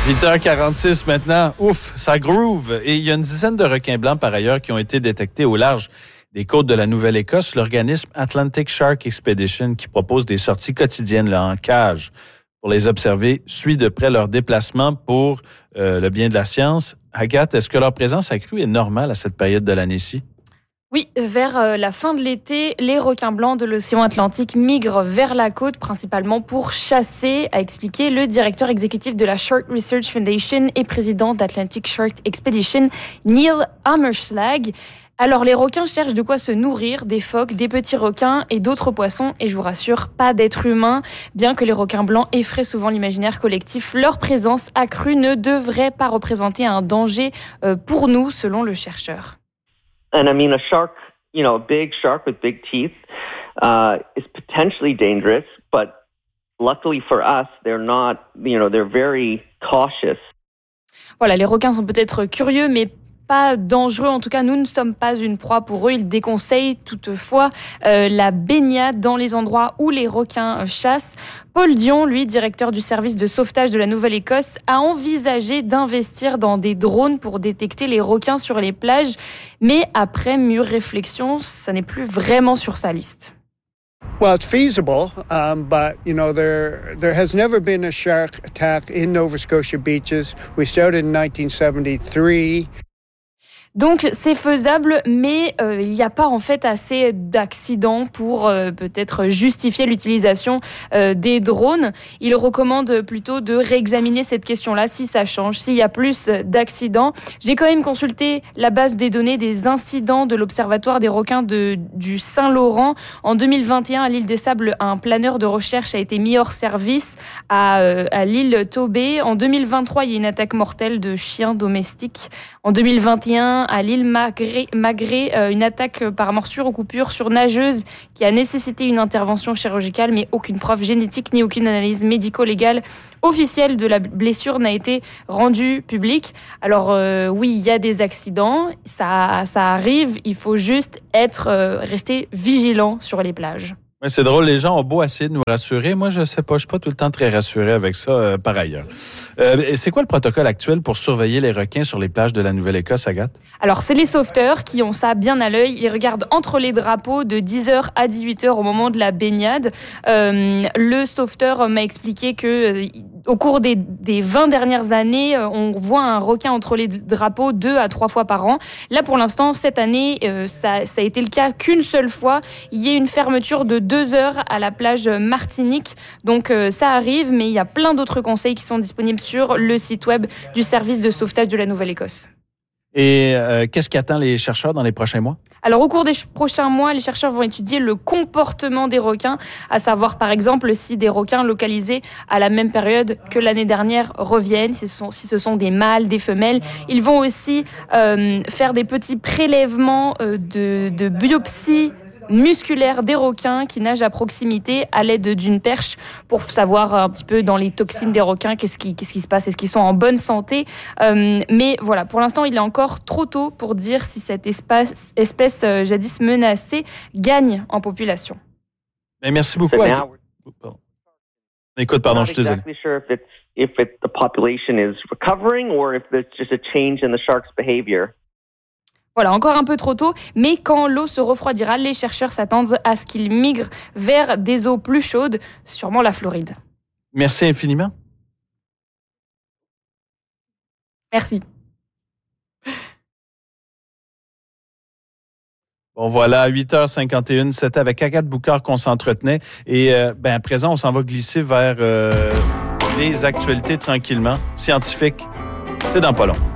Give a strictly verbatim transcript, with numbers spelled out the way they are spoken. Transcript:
huit heures quarante-six maintenant. Ouf, ça groove. Et il y a une dizaine de requins blancs par ailleurs qui ont été détectés au large des côtes de la Nouvelle-Écosse. L'organisme Atlantic Shark Expedition, qui propose des sorties quotidiennes là, en cage pour les observer, suit de près leur déplacement pour euh, le bien de la science. Agathe, est-ce que leur présence accrue est normale à cette période de l'année-ci? Oui, vers la fin de l'été, les requins blancs de l'océan Atlantique migrent vers la côte, principalement pour chasser, a expliqué le directeur exécutif de la Shark Research Foundation et président d'Atlantic Shark Expedition, Neil Hammerslag. Alors, les requins cherchent de quoi se nourrir, des phoques, des petits requins et d'autres poissons. Et je vous rassure, pas d'êtres humains. Bien que les requins blancs effraient souvent l'imaginaire collectif, leur présence accrue ne devrait pas représenter un danger pour nous, selon le chercheur. And I mean, a shark, you know, a big shark with big teeth uh, is potentially dangerous, but luckily for us, they're not, you know, they're very cautious. Voilà, les requins sont peut-être curieux, mais pas dangereux. En tout cas, nous ne sommes pas une proie pour eux. Ils déconseillent toutefois euh, la baignade dans les endroits où les requins chassent. Paul Dion, lui, directeur du service de sauvetage de la Nouvelle-Écosse, a envisagé d'investir dans des drones pour détecter les requins sur les plages. Mais après mûre réflexion, ça n'est plus vraiment sur sa liste. Well, it's feasible, um, but, you know, there there has never been a shark attack in Nova Scotia beaches. We started in nineteen seventy-three. Donc c'est faisable, mais euh, il n'y a pas en fait assez d'accidents pour euh, peut-être justifier l'utilisation euh, des drones. Il recommande plutôt de réexaminer cette question-là si ça change, s'il y a plus d'accidents. J'ai quand même consulté la base des données des incidents de l'Observatoire des requins de, du Saint-Laurent. En deux mille vingt et un, à l'île des Sables, un planeur de recherche a été mis hors service à, euh, à l'île Tobé. En deux mille vingt-trois, il y a une attaque mortelle de chiens domestiques. En deux mille vingt et un, à l'île Magré, Magré euh, une attaque par morsure ou coupure sur nageuse qui a nécessité une intervention chirurgicale, mais aucune preuve génétique ni aucune analyse médico-légale officielle de la blessure n'a été rendue publique. Alors euh, oui, il y a des accidents, ça, ça arrive, il faut juste être euh, rester vigilant sur les plages. Ouais, c'est drôle, les gens ont beau essayer de nous rassurer. Moi, je ne sais pas, je ne suis pas tout le temps très rassuré avec ça, euh, par ailleurs. Euh, c'est quoi le protocole actuel pour surveiller les requins sur les plages de la Nouvelle-Écosse, Agathe? Alors, c'est les sauveteurs qui ont ça bien à l'œil. Ils regardent entre les drapeaux de dix heures à dix-huit heures au moment de la baignade. Euh, le sauveteur m'a expliqué que euh, au cours des, des vingt dernières années, euh, on voit un requin entre les drapeaux deux à trois fois par an. Là, pour l'instant, cette année, euh, ça, ça a été le cas qu'une seule fois. Il y a une fermeture de deux heures à la plage Martinique. Donc euh, ça arrive, mais il y a plein d'autres conseils qui sont disponibles sur le site web du service de sauvetage de la Nouvelle-Écosse. Et euh, qu'est-ce qui attend les chercheurs dans les prochains mois? Alors, au cours des prochains mois, les chercheurs vont étudier le comportement des requins, à savoir, par exemple, si des requins localisés à la même période que l'année dernière reviennent, si ce sont, si ce sont des mâles, des femelles. Ils vont aussi euh, faire des petits prélèvements euh, de, de biopsie musculaire des requins qui nagent à proximité à l'aide d'une perche pour savoir un petit peu dans les toxines des requins qu'est-ce qui, qu'est-ce qui se passe, est-ce qu'ils sont en bonne santé. Euh, mais voilà, pour l'instant, il est encore trop tôt pour dire si cette espèce, espèce euh, jadis menacée gagne en population. Mais merci beaucoup. À... Écoute, pardon, je suis désolé. Exactly sure if it's if it, the population is recovering or if there's just a change in the shark's behavior. Voilà, encore un peu trop tôt, mais quand l'eau se refroidira, les chercheurs s'attendent à ce qu'ils migrent vers des eaux plus chaudes, sûrement la Floride. Merci infiniment. Merci. Bon, voilà, à huit heures cinquante et une, c'était avec Agathe Boucard qu'on s'entretenait. Et euh, ben, à présent, on s'en va glisser vers euh, les actualités tranquillement. Scientifiques, c'est dans pas long.